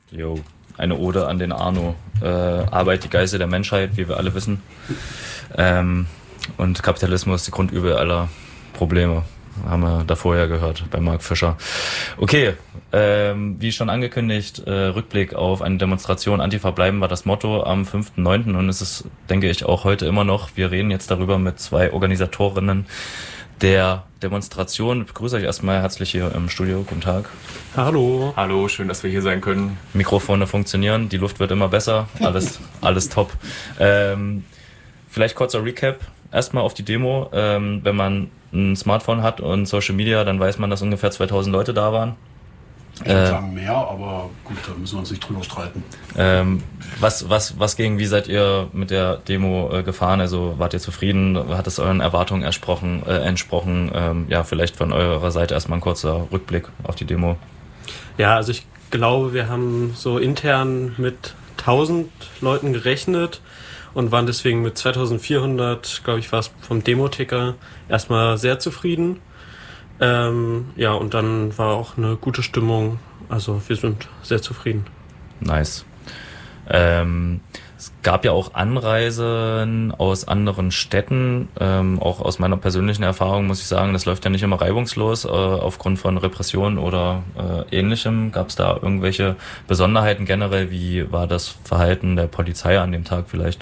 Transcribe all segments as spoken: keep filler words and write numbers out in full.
Jo, eine Ode an den Arno. Äh, Arbeit die Geißel der Menschheit, wie wir alle wissen. Ähm, und Kapitalismus die Grundübel aller Probleme. Haben wir davor ja gehört bei Mark Fischer. Okay, ähm, wie schon angekündigt, äh, Rückblick auf eine Demonstration Antifa bleiben war das Motto am fünften neunten und es ist, denke ich, auch heute immer noch. Wir reden jetzt darüber mit zwei Organisatorinnen der Demonstration. Ich begrüße euch erstmal herzlich hier im Studio. Guten Tag. Hallo. Hallo, schön, dass wir hier sein können. Mikrofone funktionieren, die Luft wird immer besser, alles, alles top. Ähm, vielleicht kurzer Recap. Erstmal auf die Demo. Ähm, wenn man ein Smartphone hat und Social Media, dann weiß man, dass ungefähr zweitausend Leute da waren. Ich würde äh, sagen mehr, aber gut, da müssen wir uns nicht drüber streiten. Ähm, was, was, was ging, wie seid ihr mit der Demo äh, gefahren? Also wart ihr zufrieden? Hat es euren Erwartungen entsprochen? Äh, entsprochen? Ähm, ja, vielleicht von eurer Seite erstmal ein kurzer Rückblick auf die Demo. Ja, also ich glaube, wir haben so intern mit tausend Leuten gerechnet und waren deswegen mit zweitausendvierhundert, glaube ich, war es vom Demoticker, erstmal sehr zufrieden. Ähm, ja, und dann war auch eine gute Stimmung. Also wir sind sehr zufrieden. Nice. Ähm, es gab ja auch Anreisen aus anderen Städten. Ähm, auch aus meiner persönlichen Erfahrung muss ich sagen, das läuft ja nicht immer reibungslos äh, aufgrund von Repression oder äh, Ähnlichem. Gab es da irgendwelche Besonderheiten generell? Wie war das Verhalten der Polizei an dem Tag vielleicht?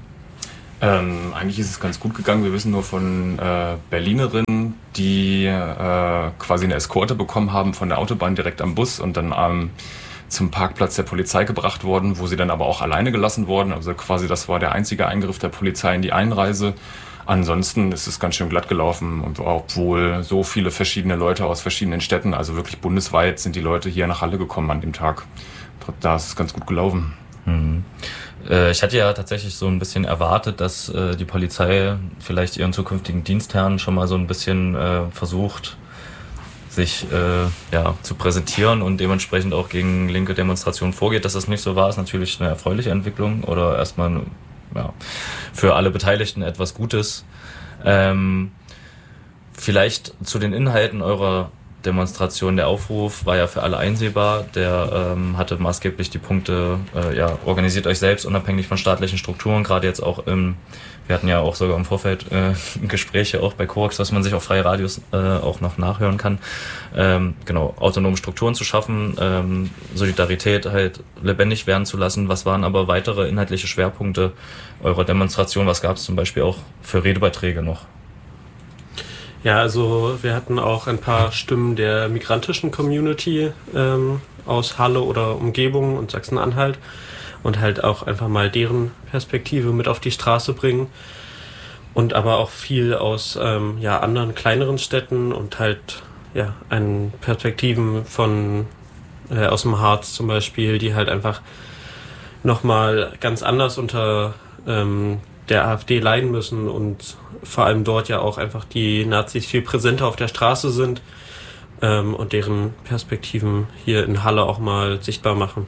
Ähm, eigentlich ist es ganz gut gegangen. Wir wissen nur von äh, Berlinerinnen, die äh, quasi eine Eskorte bekommen haben von der Autobahn direkt am Bus und dann ähm, zum Parkplatz der Polizei gebracht wurden, wo sie dann aber auch alleine gelassen wurden. Also quasi das war der einzige Eingriff der Polizei in die Einreise. Ansonsten ist es ganz schön glatt gelaufen, und obwohl so viele verschiedene Leute aus verschiedenen Städten, also wirklich bundesweit, sind die Leute hier nach Halle gekommen an dem Tag. Da ist es ganz gut gelaufen. Mhm. Ich hatte ja tatsächlich so ein bisschen erwartet, dass äh, die Polizei vielleicht ihren zukünftigen Dienstherren schon mal so ein bisschen äh, versucht, sich äh, ja, zu präsentieren und dementsprechend auch gegen linke Demonstrationen vorgeht. Dass das nicht so war, ist natürlich eine erfreuliche Entwicklung oder erstmal ja, für alle Beteiligten etwas Gutes. Ähm, vielleicht zu den Inhalten eurer Demonstration. Der Aufruf war ja für alle einsehbar. Der ähm, hatte maßgeblich die Punkte, äh, ja, organisiert euch selbst unabhängig von staatlichen Strukturen. Gerade jetzt auch im, wir hatten ja auch sogar im Vorfeld äh, Gespräche auch bei Korax, was man sich auf freie Radios äh, auch noch nachhören kann. Ähm, genau, autonome Strukturen zu schaffen, ähm, Solidarität halt lebendig werden zu lassen. Was waren aber weitere inhaltliche Schwerpunkte eurer Demonstration? Was gab es zum Beispiel auch für Redebeiträge noch? Ja, also wir hatten auch ein paar Stimmen der migrantischen Community ähm, aus Halle oder Umgebung und Sachsen-Anhalt und halt auch einfach mal deren Perspektive mit auf die Straße bringen und aber auch viel aus ähm, ja, anderen kleineren Städten und halt ja einen Perspektiven von äh, aus dem Harz zum Beispiel, die halt einfach nochmal ganz anders unter ähm, der AfD leiden müssen und vor allem dort ja auch einfach die Nazis viel präsenter auf der Straße sind ähm, und deren Perspektiven hier in Halle auch mal sichtbar machen.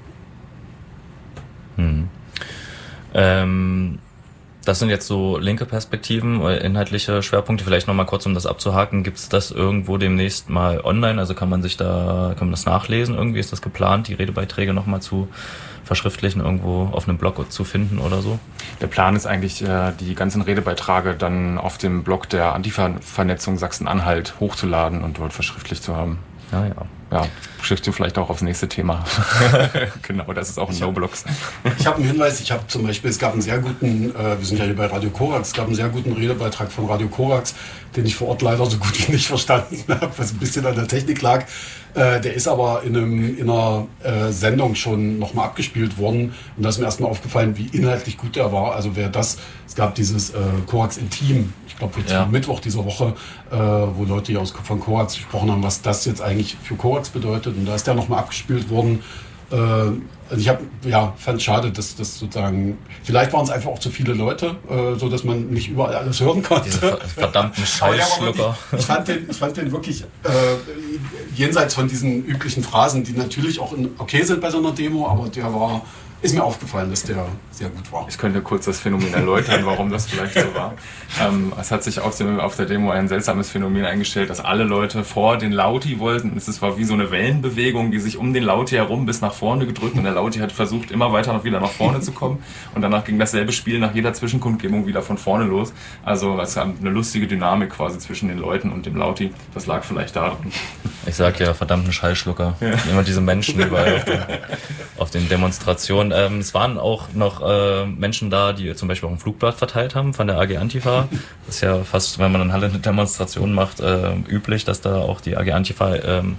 Hm. Ähm, das sind jetzt so linke Perspektiven, inhaltliche Schwerpunkte. Vielleicht nochmal kurz, um das abzuhaken. Gibt es das irgendwo demnächst mal online? Also kann man sich da, kann man das nachlesen? Irgendwie ist das geplant, die Redebeiträge nochmal zu verschriftlichen, irgendwo auf einem Blog zu finden oder so? Der Plan ist eigentlich, die ganzen Redebeiträge dann auf dem Blog der Antifa-Vernetzung Sachsen-Anhalt hochzuladen und dort verschriftlich zu haben. Ja, ja. Ja, schickst du vielleicht auch aufs nächste Thema. Genau, das ist auch ein No-Blogs. Ich habe einen Hinweis, ich habe zum Beispiel, es gab einen sehr guten, äh, wir sind ja hier bei Radio Korax, es gab einen sehr guten Redebeitrag von Radio Korax, den ich vor Ort leider so gut wie nicht verstanden habe, was ein bisschen an der Technik lag. Äh, der ist aber in, einem, in einer äh, Sendung schon nochmal abgespielt worden und da ist mir erstmal aufgefallen, wie inhaltlich gut der war. Also wer das, es gab dieses äh, Korax Intim, ich glaube jetzt ja. Mittwoch dieser Woche, äh, wo Leute hier aus, von Korax gesprochen haben, was das jetzt eigentlich für Korax bedeutet und da ist der nochmal abgespielt worden. Äh, Also ich habe, ja, fand es schade, dass das sozusagen, vielleicht waren es einfach auch zu viele Leute, äh, so dass man nicht überall alles hören konnte. Diese verdammten Scheißschlucker. Ich fand den, ich fand den wirklich äh, jenseits von diesen üblichen Phrasen, die natürlich auch in, okay sind bei so einer Demo, aber der war, ist mir aufgefallen, dass der sehr gut war. Ich könnte kurz das Phänomen erläutern, warum das vielleicht so war. Ähm, es hat sich auf, dem, auf der Demo ein seltsames Phänomen eingestellt, dass alle Leute vor den Lauti wollten. Es war wie so eine Wellenbewegung, die sich um den Lauti herum bis nach vorne gedrückt, und der Lauti hat versucht, immer weiter noch wieder nach vorne zu kommen, und danach ging dasselbe Spiel nach jeder Zwischenkundgebung wieder von vorne los. Also es gab eine lustige Dynamik quasi zwischen den Leuten und dem Lauti. Das lag vielleicht daran. Ich sag ja, verdammten Schallschlucker. Ja. Immer diese Menschen überall auf den, auf den Demonstrationen. Ähm, es waren auch noch äh, Menschen da, die zum Beispiel auch ein Flugblatt verteilt haben von der A G Antifa. Das ist ja fast, wenn man in Halle eine Demonstration macht, äh, üblich, dass da auch die A G Antifa, ähm,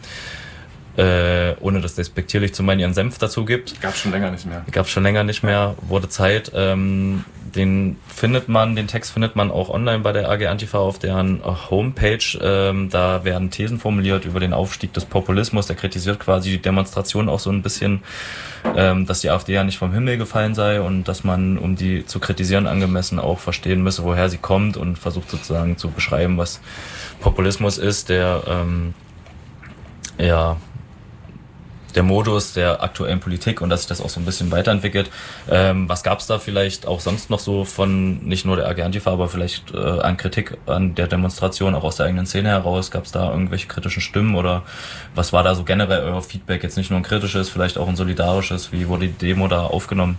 äh, ohne das despektierlich zu meinen, ihren Senf dazu gibt. Gab's schon länger nicht mehr. Gab's schon länger nicht mehr, wurde Zeit. Ähm, den findet man, den Text findet man auch online bei der A G Antifa auf deren Homepage. Ähm, da werden Thesen formuliert über den Aufstieg des Populismus. Der kritisiert quasi die Demonstration auch so ein bisschen, ähm, dass die AfD ja nicht vom Himmel gefallen sei und dass man, um die zu kritisieren, angemessen auch verstehen müsse, woher sie kommt, und versucht sozusagen zu beschreiben, was Populismus ist, der ähm, ja der Modus der aktuellen Politik, und dass sich das auch so ein bisschen weiterentwickelt. Ähm, was gab es da vielleicht auch sonst noch so von nicht nur der A G Antifa, aber vielleicht äh, an Kritik an der Demonstration, auch aus der eigenen Szene heraus? Gab es da irgendwelche kritischen Stimmen, oder was war da so generell euer Feedback? Jetzt nicht nur ein kritisches, vielleicht auch ein solidarisches. Wie wurde die Demo da aufgenommen?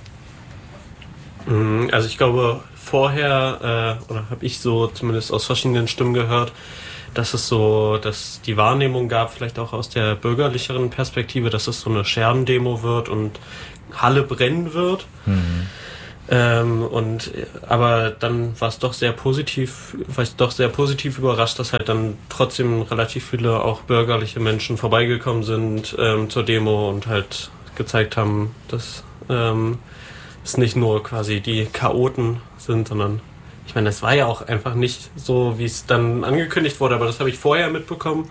Also ich glaube, vorher, äh, oder habe ich so zumindest aus verschiedenen Stimmen gehört, dass es so, dass die Wahrnehmung gab, vielleicht auch aus der bürgerlicheren Perspektive, dass es so eine Scherbendemo wird und Halle brennen wird. Mhm. Ähm, und aber dann war es doch sehr positiv, war ich doch sehr positiv überrascht, dass halt dann trotzdem relativ viele auch bürgerliche Menschen vorbeigekommen sind ähm, zur Demo und halt gezeigt haben, dass ähm, es nicht nur quasi die Chaoten sind, sondern ich meine, das war ja auch einfach nicht so, wie es dann angekündigt wurde, aber das habe ich vorher mitbekommen.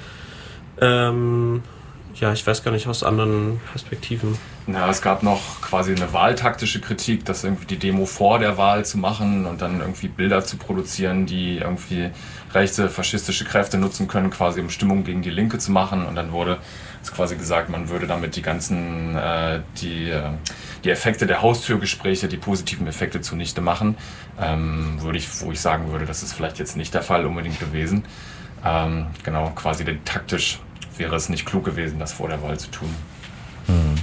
Ähm, ja, ich weiß gar nicht, aus anderen Perspektiven. Na, es gab noch quasi eine wahltaktische Kritik, dass irgendwie die Demo vor der Wahl zu machen und dann irgendwie Bilder zu produzieren, die irgendwie rechte, faschistische Kräfte nutzen können, quasi um Stimmung gegen die Linke zu machen. Und dann wurde es quasi gesagt, man würde damit die ganzen, äh, die, äh, die Effekte der Haustürgespräche, die positiven Effekte zunichte machen. Ähm, würde ich, wo ich sagen würde, das ist vielleicht jetzt nicht der Fall unbedingt gewesen. Ähm, genau, quasi denn taktisch wäre es nicht klug gewesen, das vor der Wahl zu tun. Hm.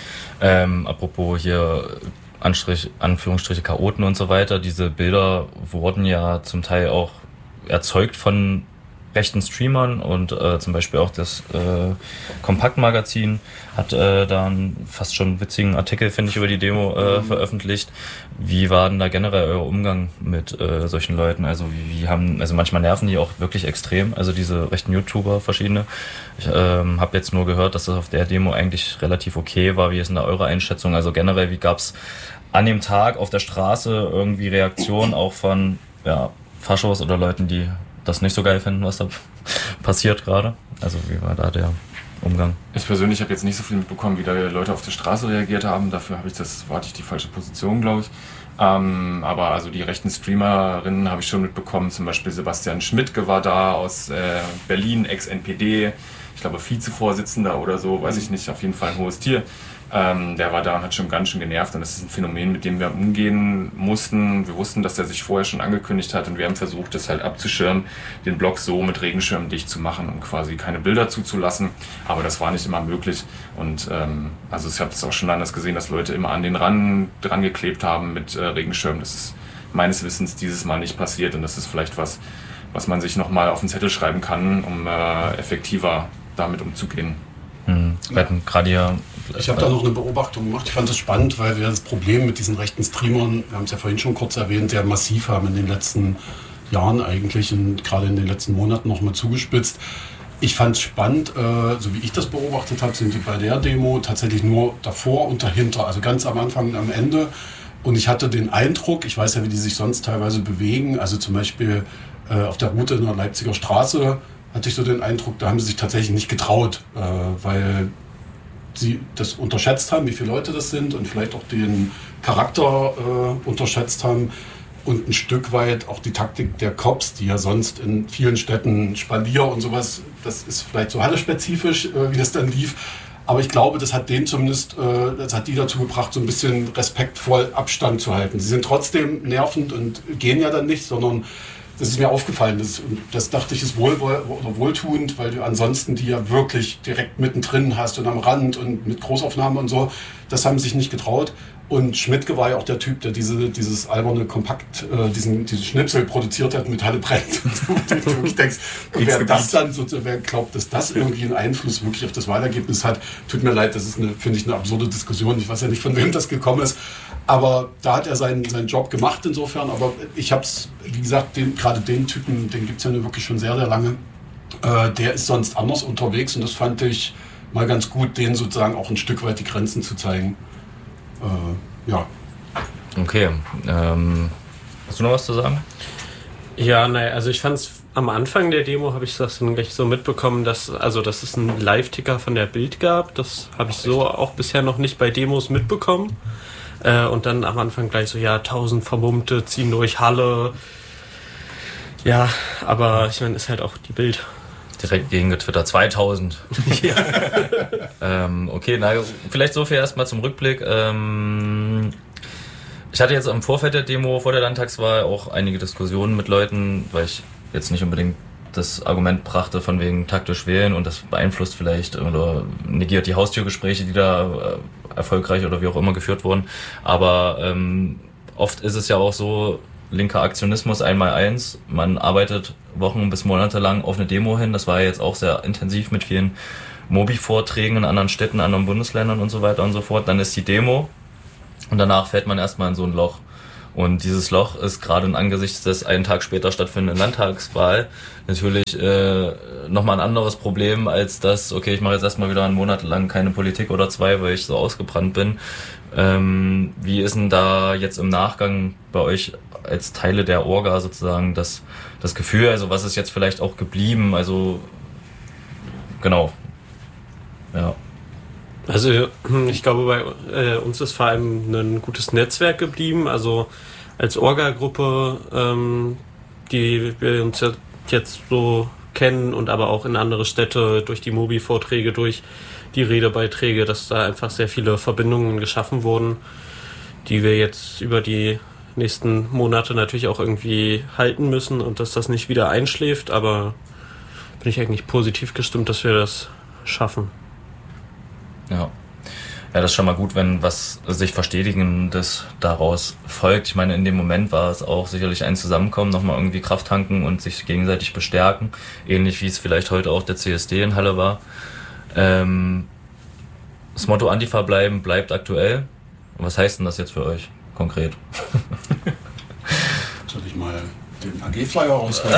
Ähm, apropos hier Anstrich, Anführungsstriche Chaoten und so weiter, diese Bilder wurden ja zum Teil auch erzeugt von rechten Streamern, und äh, zum Beispiel auch das äh, Kompaktmagazin hat äh, da einen fast schon witzigen Artikel, finde ich, über die Demo äh, mhm. veröffentlicht. Wie war denn da generell euer Umgang mit äh, solchen Leuten? Also wie, wie haben, also manchmal nerven die auch wirklich extrem, also diese rechten YouTuber, verschiedene. Ich ähm, habe jetzt nur gehört, dass das auf der Demo eigentlich relativ okay war. Wie ist denn da eure Einschätzung? Also generell, wie gab's an dem Tag auf der Straße irgendwie Reaktionen auch von ja, Faschos oder Leuten, die das nicht so geil finden, was da passiert gerade? Also wie war da der Umgang? Ich persönlich habe jetzt nicht so viel mitbekommen, wie da Leute auf der Straße reagiert haben. Dafür habe ich das, war ich die falsche Position, glaube ich. Ähm, aber also die rechten Streamerinnen habe ich schon mitbekommen. Zum Beispiel Sebastian Schmidt war da aus äh, Berlin, Ex-N P D. Ich glaube Vizevorsitzender oder so, weiß ich nicht. Auf jeden Fall ein hohes Tier. Ähm, der war da und hat schon ganz schön genervt, und das ist ein Phänomen, mit dem wir umgehen mussten. Wir wussten, dass er sich vorher schon angekündigt hat, und wir haben versucht, das halt abzuschirmen, den Blog so mit Regenschirm dicht zu machen, um quasi keine Bilder zuzulassen, aber das war nicht immer möglich. Und ähm, also ich habe es auch schon anders gesehen, dass Leute immer an den Rand dran geklebt haben mit äh, Regenschirm. Das ist meines Wissens dieses Mal nicht passiert, und das ist vielleicht was, was man sich nochmal auf den Zettel schreiben kann, um äh, effektiver damit umzugehen. Hm. Wir hatten gerade hier Ich habe da noch eine Beobachtung gemacht. Ich fand das spannend, weil wir das Problem mit diesen rechten Streamern, wir haben es ja vorhin schon kurz erwähnt, sehr massiv haben in den letzten Jahren eigentlich und gerade in den letzten Monaten noch mal zugespitzt. Ich fand es spannend, äh, so wie ich das beobachtet habe, sind die bei der Demo tatsächlich nur davor und dahinter, also ganz am Anfang und am Ende. Und ich hatte den Eindruck, ich weiß ja, wie die sich sonst teilweise bewegen, also zum Beispiel äh, auf der Route in der Leipziger Straße, hatte ich so den Eindruck, da haben sie sich tatsächlich nicht getraut, äh, weil sie das unterschätzt haben, wie viele Leute das sind und vielleicht auch den Charakter äh, unterschätzt haben und ein Stück weit auch die Taktik der Cops, die ja sonst in vielen Städten Spalier und sowas, das ist vielleicht so Halle-spezifisch, äh, wie das dann lief. Aber ich glaube, das hat denen zumindest, äh, das hat die dazu gebracht, so ein bisschen respektvoll Abstand zu halten. Sie sind trotzdem nervend und gehen ja dann nicht, sondern das ist mir aufgefallen. Das, das dachte ich, ist wohl, oder wohltuend, weil du ansonsten die ja wirklich direkt mittendrin hast und am Rand und mit Großaufnahme und so. Das haben sie sich nicht getraut. Und Schmidtke war ja auch der Typ, der diese, dieses alberne Kompakt, äh, diesen, diesen Schnipsel produziert hat mit Halle brennt. Und du wirklich denkst, und wer das dann so, wer glaubt, dass das irgendwie einen Einfluss wirklich auf das Wahlergebnis hat, tut mir leid, das ist eine, finde ich, eine absurde Diskussion. Ich weiß ja nicht, von wem das gekommen ist. Aber da hat er seinen, seinen Job gemacht insofern. Aber ich habe es, wie gesagt, den, gerade den Typen, den gibt es ja nur wirklich schon sehr, sehr lange. Äh, der ist sonst anders unterwegs und das fand ich mal ganz gut, denen sozusagen auch ein Stück weit die Grenzen zu zeigen. Äh, ja. Okay. Ähm, hast du noch was zu sagen? Ja, naja, also ich fand es am Anfang der Demo, habe ich das dann gleich so mitbekommen, dass, also, dass es einen Live-Ticker von der Bild gab. Das habe ich so auch bisher noch nicht bei Demos mitbekommen. Äh, und dann am Anfang gleich so, ja, tausend Vermummte ziehen durch Halle. Ja, aber ich meine, ist halt auch die Bild. Direkt gegen Twitter zweitausend. Ja. ähm, okay, na, vielleicht so viel erstmal zum Rückblick. Ähm, ich hatte jetzt im Vorfeld der Demo, vor der Landtagswahl, auch einige Diskussionen mit Leuten, weil ich jetzt nicht unbedingt das Argument brachte von wegen taktisch wählen und das beeinflusst vielleicht oder negiert die Haustürgespräche, die da äh, erfolgreich oder wie auch immer geführt wurden. Aber ähm, oft ist es ja auch so, linker Aktionismus einmal eins. Man arbeitet Wochen bis Monate lang auf eine Demo hin. Das war jetzt auch sehr intensiv mit vielen Mobi-Vorträgen in anderen Städten, anderen Bundesländern und so weiter und so fort. Dann ist die Demo und danach fällt man erstmal in so ein Loch. Und dieses Loch ist gerade in angesichts des einen Tag später stattfindenden Landtagswahl natürlich äh, nochmal ein anderes Problem als das, okay, ich mache jetzt erstmal wieder einen Monat lang keine Politik oder zwei, weil ich so ausgebrannt bin. Ähm, wie ist denn da jetzt im Nachgang bei euch als Teile der Orga sozusagen das, das Gefühl, also was ist jetzt vielleicht auch geblieben, also genau, ja. Also ich glaube, bei äh, uns ist vor allem ein gutes Netzwerk geblieben, also als Orga-Gruppe, ähm, die wir uns jetzt so kennen und aber auch in andere Städte durch die Mobi-Vorträge, durch die Redebeiträge, dass da einfach sehr viele Verbindungen geschaffen wurden, die wir jetzt über die nächsten Monate natürlich auch irgendwie halten müssen und dass das nicht wieder einschläft, aber bin ich eigentlich positiv gestimmt, dass wir das schaffen. Ja. Ja, das ist schon mal gut, wenn was sich Verstetigendes daraus folgt. Ich meine, in dem Moment war es auch sicherlich ein Zusammenkommen, nochmal irgendwie Kraft tanken und sich gegenseitig bestärken. Ähnlich wie es vielleicht heute auch der C S D in Halle war. Ähm, das Motto Antifa bleiben bleibt aktuell. Was heißt denn das jetzt für euch konkret? Soll ich mal den A G-Flyer rausholen?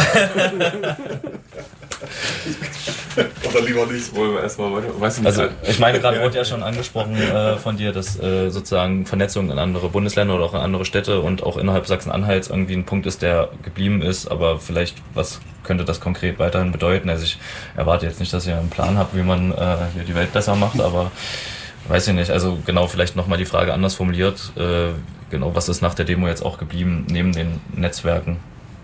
Oder lieber nicht? Wollen wir erstmal weiter? Weißt du, also, ich meine, gerade wurde ja schon angesprochen äh, von dir, dass äh, sozusagen Vernetzung in andere Bundesländer oder auch in andere Städte und auch innerhalb Sachsen-Anhalts irgendwie ein Punkt ist, der geblieben ist. Aber vielleicht, was könnte das konkret weiterhin bedeuten? Also ich erwarte jetzt nicht, dass ihr einen Plan habt, wie man äh, hier die Welt besser macht, aber weiß ich nicht. Also genau, vielleicht nochmal die Frage anders formuliert. Äh, genau, was ist nach der Demo jetzt auch geblieben, neben den Netzwerken?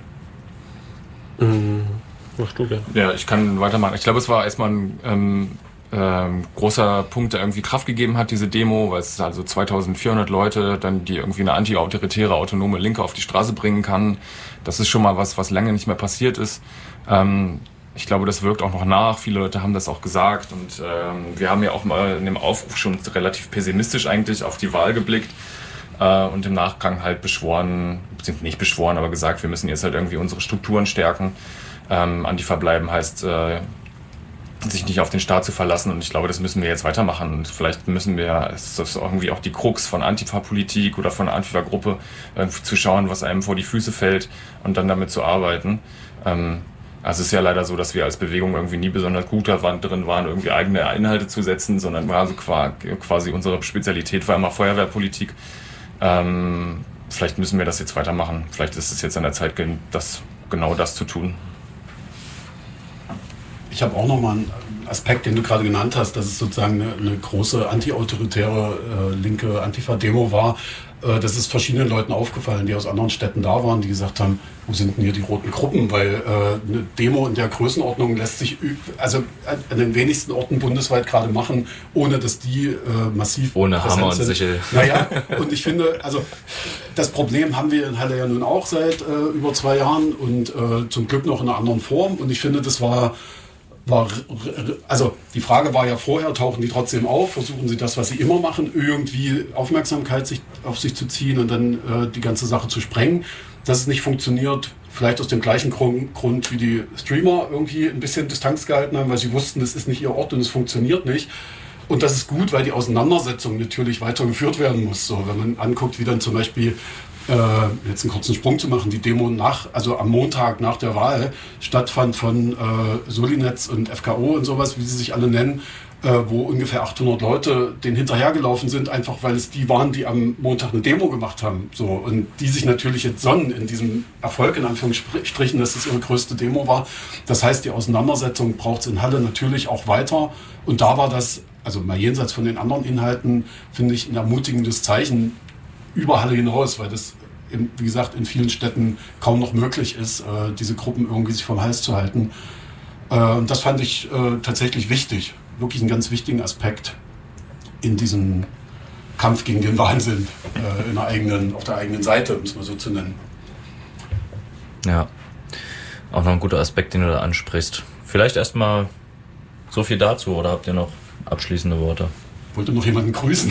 Mhm. Mach du gerne. Ja, ich kann weitermachen. Ich glaube, es war erstmal ein ähm, ähm, großer Punkt, der irgendwie Kraft gegeben hat, diese Demo, weil es also zweitausendvierhundert Leute, dann die irgendwie eine anti-autoritäre, autonome Linke auf die Straße bringen kann. Das ist schon mal was, was lange nicht mehr passiert ist. Ähm, ich glaube, das wirkt auch noch nach. Viele Leute haben das auch gesagt und ähm, wir haben ja auch mal in dem Aufruf schon relativ pessimistisch eigentlich auf die Wahl geblickt. Und im Nachgang halt beschworen, beziehungsweise nicht beschworen, aber gesagt, wir müssen jetzt halt irgendwie unsere Strukturen stärken. Ähm, Antifa bleiben heißt, äh, sich nicht auf den Staat zu verlassen und ich glaube, das müssen wir jetzt weitermachen und vielleicht müssen wir, es ist irgendwie auch die Krux von Antifa-Politik oder von einer Antifa-Gruppe, irgendwie zu schauen, was einem vor die Füße fällt und dann damit zu arbeiten. Ähm, also es ist ja leider so, dass wir als Bewegung irgendwie nie besonders gut drin waren, irgendwie eigene Inhalte zu setzen, sondern also quasi unsere Spezialität war immer Feuerwehrpolitik. Ähm, vielleicht müssen wir das jetzt weitermachen. Vielleicht ist es jetzt an der Zeit, das, genau das zu tun. Ich habe auch noch mal einen Aspekt, den du gerade genannt hast, dass es sozusagen eine, eine große antiautoritäre äh, linke Antifa-Demo war. Äh, das ist verschiedenen Leuten aufgefallen, die aus anderen Städten da waren, die gesagt haben, wo sind denn hier die roten Gruppen? Weil äh, eine Demo in der Größenordnung lässt sich also an den wenigsten Orten bundesweit gerade machen, ohne dass die äh, massiv ohne Hammer und Sichel. Naja, und ich finde, also das Problem haben wir in Halle ja nun auch seit äh, über zwei Jahren und äh, zum Glück noch in einer anderen Form. Und ich finde, das war War, also die Frage war ja vorher, tauchen die trotzdem auf, versuchen sie das, was sie immer machen, irgendwie Aufmerksamkeit sich, auf sich zu ziehen und dann äh, die ganze Sache zu sprengen. Dass es nicht funktioniert, vielleicht aus dem gleichen Grund, Grund wie die Streamer irgendwie ein bisschen Distanz gehalten haben, weil sie wussten, das ist nicht ihr Ort und es funktioniert nicht. Und das ist gut, weil die Auseinandersetzung natürlich weiter geführt werden muss. So, wenn man anguckt, wie dann zum Beispiel Äh, jetzt einen kurzen Sprung zu machen, die Demo nach, also am Montag nach der Wahl stattfand von äh, Solinetz und F K O und sowas, wie sie sich alle nennen, äh, wo ungefähr achthundert Leute denen hinterhergelaufen sind, einfach weil es die waren, die am Montag eine Demo gemacht haben. So, und die sich natürlich jetzt sonnen in diesem Erfolg, in Anführungsstrichen, dass das ihre größte Demo war. Das heißt, die Auseinandersetzung braucht es in Halle natürlich auch weiter. Und da war das, also mal jenseits von den anderen Inhalten, finde ich ein ermutigendes Zeichen über Halle hinaus, weil das, in, wie gesagt, in vielen Städten kaum noch möglich ist, äh, diese Gruppen irgendwie sich vom Hals zu halten. Äh, und das fand ich äh, tatsächlich wichtig, wirklich einen ganz wichtigen Aspekt in diesem Kampf gegen den Wahnsinn äh, in der eigenen, auf der eigenen Seite, um es mal so zu nennen. Ja, auch noch ein guter Aspekt, den du da ansprichst. Vielleicht erstmal so viel dazu, oder habt ihr noch abschließende Worte? Ich wollte noch jemanden grüßen.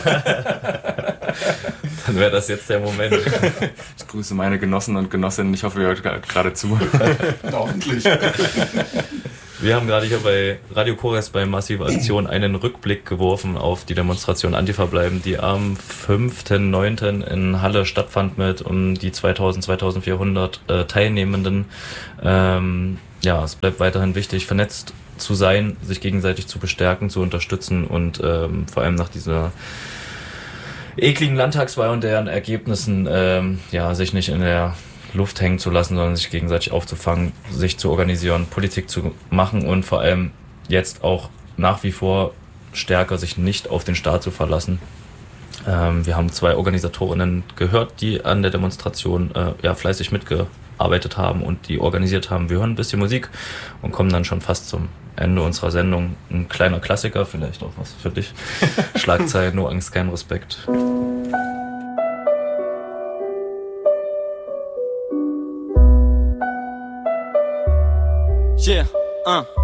Dann wäre das jetzt der Moment. Ich grüße meine Genossen und Genossinnen. Ich hoffe, ihr hört gerade zu. Ja, hoffentlich. Wir haben gerade hier bei Radio Korax bei Massive Aktion einen Rückblick geworfen auf die Demonstration Antifa bleiben, die am fünften neunten in Halle stattfand mit um die zweitausend, zweitausendvierhundert äh, Teilnehmenden. Ähm, ja, es bleibt weiterhin wichtig, vernetzt zu sein, sich gegenseitig zu bestärken, zu unterstützen und ähm, vor allem nach dieser ekligen Landtagswahl und deren Ergebnissen ähm, ja, sich nicht in der Luft hängen zu lassen, sondern sich gegenseitig aufzufangen, sich zu organisieren, Politik zu machen und vor allem jetzt auch nach wie vor stärker sich nicht auf den Staat zu verlassen. Ähm, wir haben zwei Organisatorinnen gehört, die an der Demonstration äh, ja, fleißig mitgearbeitet haben und die organisiert haben. Wir hören ein bisschen Musik und kommen dann schon fast zum Ende unserer Sendung. Ein kleiner Klassiker, vielleicht auch was für dich. Schlagzeilen, nur Angst, kein Respekt. Yeah, uh.